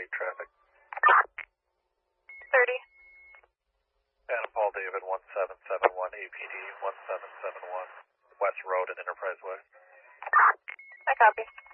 Interstate traffic. 30. And Paul David 1771 APD 1771 West Road and Enterprise Way. I copy.